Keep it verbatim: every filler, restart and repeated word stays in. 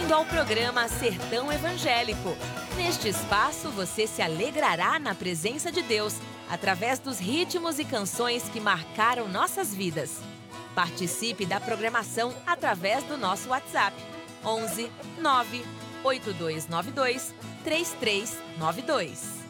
Bem-vindo ao programa Sertão Evangélico. Neste espaço, você se alegrará na presença de Deus, através dos ritmos e canções que marcaram nossas vidas. Participe da programação através do nosso WhatsApp, onze nove oito dois nove dois três três nove dois.